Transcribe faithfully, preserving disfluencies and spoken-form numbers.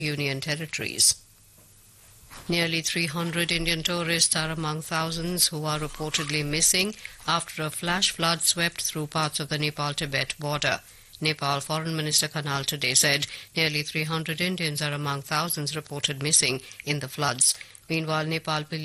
Union territories. Nearly three hundred Indian tourists are among thousands who are reportedly missing after a flash flood swept through parts of the Nepal-Tibet border. Nepal Foreign Minister Kanal today said nearly three hundred Indians are among thousands reported missing in the floods. Meanwhile, Nepal